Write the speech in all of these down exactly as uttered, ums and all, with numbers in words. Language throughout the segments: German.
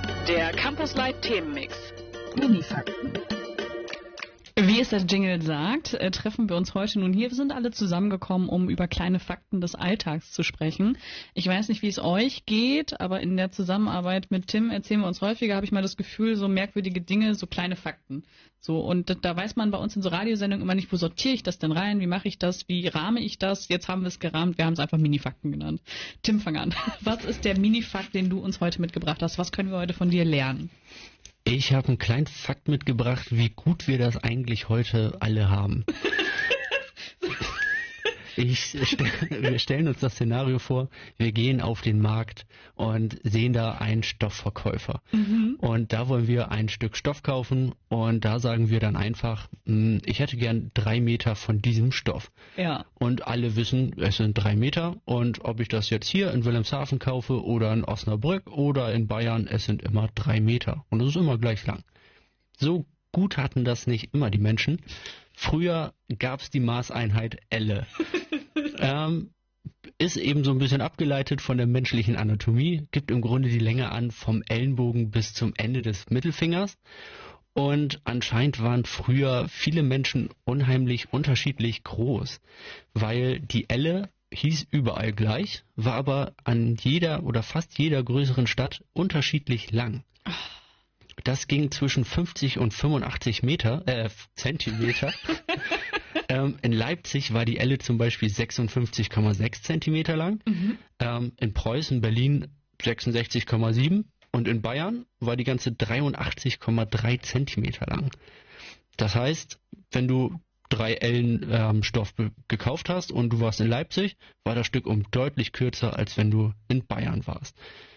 Der Campus Live Themenmix. Minifakten. Wie es der Jingle sagt, äh, treffen wir uns heute nun hier. Wir sind alle zusammengekommen, um über kleine Fakten des Alltags zu sprechen. Ich weiß nicht, wie es euch geht, aber in der Zusammenarbeit mit Tim erzählen wir uns häufiger, habe ich mal das Gefühl, so merkwürdige Dinge, so kleine Fakten. So, und da, da weiß man bei uns in so Radiosendungen immer nicht, wo sortiere ich das denn rein, wie mache ich das, wie rahme ich das. Jetzt haben wir es gerahmt, wir haben es einfach Minifakten genannt. Tim, fang an. Was ist der Minifakt, den du uns heute mitgebracht hast? Was können wir heute von dir lernen? Ich habe einen kleinen Fakt mitgebracht, wie gut wir das eigentlich heute alle haben. Ich stell, wir stellen uns das Szenario vor, wir gehen auf den Markt und sehen da einen Stoffverkäufer. Mhm. Und da wollen wir ein Stück Stoff kaufen und da sagen wir dann einfach, ich hätte gern drei Meter von diesem Stoff. Ja. Und alle wissen, es sind drei Meter und ob ich das jetzt hier in Wilhelmshaven kaufe oder in Osnabrück oder in Bayern, es sind immer drei Meter und es ist immer gleich lang. So gut hatten das nicht immer die Menschen. Früher gab es die Maßeinheit Elle. ähm, ist eben so ein bisschen abgeleitet von der menschlichen Anatomie, gibt im Grunde die Länge an vom Ellenbogen bis zum Ende des Mittelfingers. Und anscheinend waren früher viele Menschen unheimlich unterschiedlich groß, weil die Elle hieß überall gleich, war aber an jeder oder fast jeder größeren Stadt unterschiedlich lang. Das ging zwischen fünfzig und fünfundachtzig Meter, äh, Zentimeter. ähm, in Leipzig war die Elle zum Beispiel sechsundfünfzig Komma sechs Zentimeter lang. Mhm. Ähm, in Preußen, Berlin sechsundsechzig Komma sieben und in Bayern war die ganze dreiundachtzig Komma drei Zentimeter lang. Das heißt, wenn du drei Ellen ähm, Stoff be- gekauft hast und du warst in Leipzig, war das Stück um deutlich kürzer, als wenn du in Bayern warst.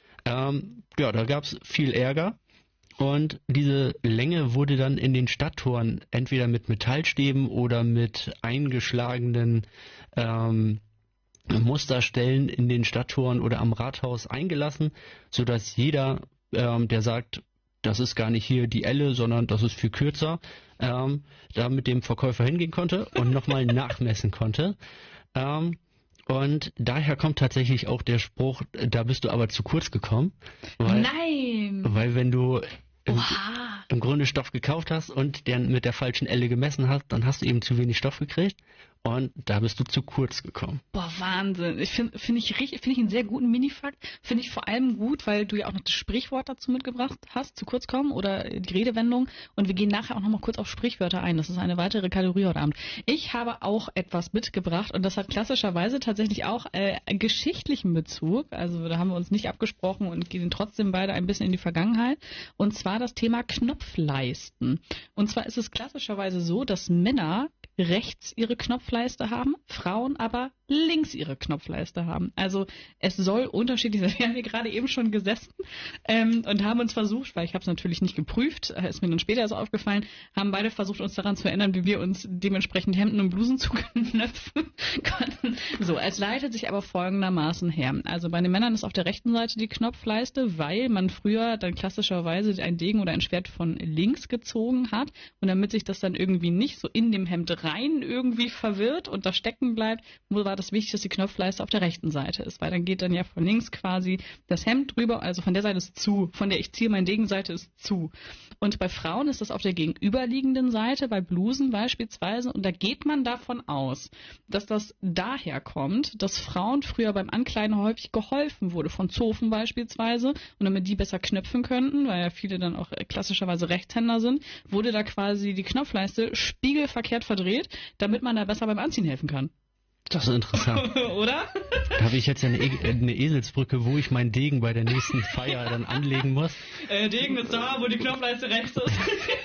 Ähm, ja, da gab es viel Ärger. Und diese Länge wurde dann in den Stadttoren entweder mit Metallstäben oder mit eingeschlagenen ähm, Musterstellen in den Stadttoren oder am Rathaus eingelassen, sodass jeder, ähm, der sagt, das ist gar nicht hier die Elle, sondern das ist viel kürzer, ähm, da mit dem Verkäufer hingehen konnte und nochmal nachmessen konnte. Ähm, Und daher kommt tatsächlich auch der Spruch, da bist du aber zu kurz gekommen. Weil, Nein! Weil wenn du im, Oha. im Grunde Stoff gekauft hast und der mit der falschen Elle gemessen hast, dann hast du eben zu wenig Stoff gekriegt und da bist du zu kurz gekommen. Boah, Wahnsinn. Ich finde find ich richtig, finde ich einen sehr guten Minifakt. Finde ich vor allem gut, weil du ja auch noch das Sprichwort dazu mitgebracht hast, zu kurz kommen oder die Redewendung. Und wir gehen nachher auch noch mal kurz auf Sprichwörter ein. Das ist eine weitere Kategorie heute Abend. Ich habe auch etwas mitgebracht und das hat klassischerweise tatsächlich auch äh, einen geschichtlichen Bezug. Also da haben wir uns nicht abgesprochen und gehen trotzdem beide ein bisschen in die Vergangenheit. Und zwar das Thema Knopfleisten. Und zwar ist es klassischerweise so, dass Männer rechts ihre Knopfleiste haben, Frauen aber links ihre Knopfleiste haben. Also es soll unterschiedlich sein. Wir haben hier gerade eben schon gesessen ähm, und haben uns versucht, weil ich habe es natürlich nicht geprüft, ist mir dann später so aufgefallen, haben beide versucht, uns daran zu erinnern, wie wir uns dementsprechend Hemden und Blusen zuknöpfen konnten. So, es leitet sich aber folgendermaßen her. Also bei den Männern ist auf der rechten Seite die Knopfleiste, weil man früher dann klassischerweise ein Degen oder ein Schwert von links gezogen hat und damit sich das dann irgendwie nicht so in dem Hemd rein irgendwie verwirrt und da stecken bleibt, war das wichtig, dass die Knopfleiste auf der rechten Seite ist, weil dann geht dann ja von links quasi das Hemd drüber, also von der Seite ist zu, von der ich ziehe, meine Gegenseite ist zu. Und bei Frauen ist das auf der gegenüberliegenden Seite, bei Blusen beispielsweise, und da geht man davon aus, dass das daher kommt, dass Frauen früher beim Ankleiden häufig geholfen wurde, von Zofen beispielsweise, und damit die besser knöpfen könnten, weil ja viele dann auch klassischerweise Rechtshänder sind, wurde da quasi die Knopfleiste spiegelverkehrt verdreht, damit man da besser beim Anziehen helfen kann. Das ist interessant. Oder? Da habe ich jetzt ja eine, e- eine Eselsbrücke, wo ich meinen Degen bei der nächsten Feier dann anlegen muss. Äh, Degen ist da, wo die Knopfleiste rechts ist.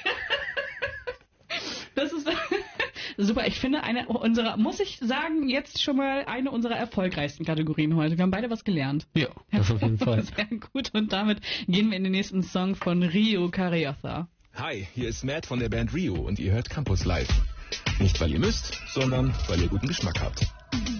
Das ist super. Ich finde, eine unserer, muss ich sagen, jetzt schon mal eine unserer erfolgreichsten Kategorien heute. Wir haben beide was gelernt. Ja, das auf jeden Fall. Sehr gut. Und damit gehen wir in den nächsten Song von Rio Carriaza. Hi, hier ist Matt von der Band Rio und ihr hört Campus Live. Nicht, weil ihr müsst, sondern weil ihr guten Geschmack habt.